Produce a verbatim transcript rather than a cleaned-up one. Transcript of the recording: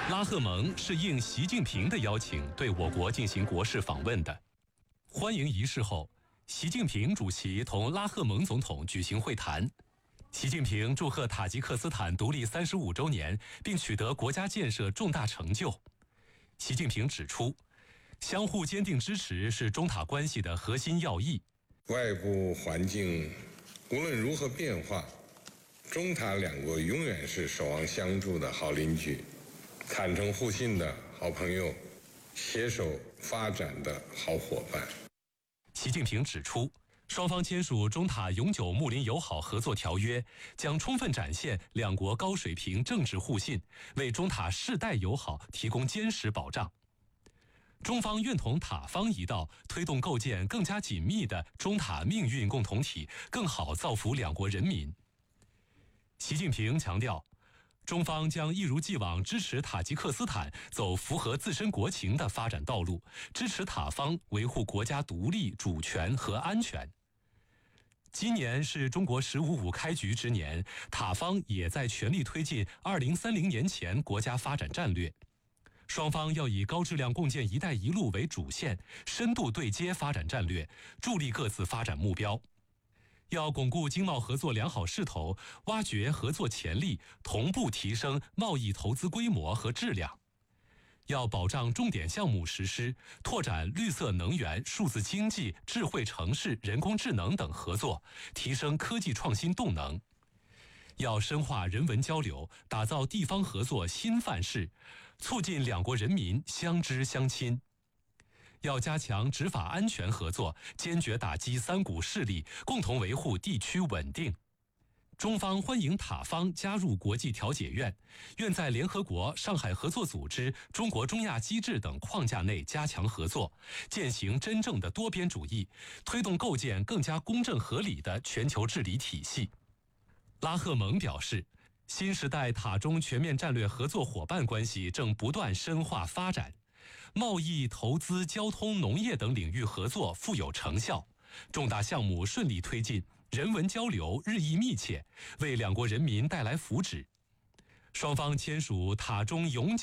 拉赫蒙是应习近平的邀请对我国进行国事访问的。欢迎仪式后，习近平主席同拉赫蒙总统举行会谈。习近平祝贺塔吉克斯坦独立三十五周年，并取得国家建设重大成就。习近平指出，相互坚定支持是中塔关系的核心要义。 外部环境无论如何变化，中塔两国永远是守望相助的好邻居，坦诚互信的好朋友，携手发展的好伙伴。 习近平指出，双方签署中塔永久睦邻友好合作条约，将充分展现两国高水平政治互信，为中塔世代友好提供坚实保障。中方愿同塔方一道，推动构建更加紧密的中塔命运共同体，更好造福两国人民。习近平强调，中方将一如既往支持塔吉克斯坦走符合自身国情的发展道路，支持塔方维护国家独立、主权和安全。今年是中国“十五五”开局之年，塔方也在全力推进二零三零年前国家发展战略。双方要以高质量共建“一带一路”为主线，深度对接发展战略，助力各自发展目标。要巩固经贸合作良好势头，挖掘合作潜力，同步提升贸易投资规模和质量。要保障重点项目实施，拓展绿色能源、数字经济、智慧城市、人工智能等合作，提升科技创新动能。要深化人文交流，打造地方合作新范式，促进两国人民相知相亲。要加强执法安全合作，坚决打击三股势力，共同维护地区稳定。中方欢迎塔方加入国际调解院，愿在联合国、上海合作组织、中国中亚机制等框架内加强合作，践行真正的多边主义，推动构建更加公正合理的全球治理体系。拉赫蒙表示，新时代塔中全面战略合作伙伴关系正不断深化发展，贸易、投资、交通、农业等领域合作富有成效，重大项目顺利推进，人文交流日益密切，为两国人民带来福祉。双方签署塔中永久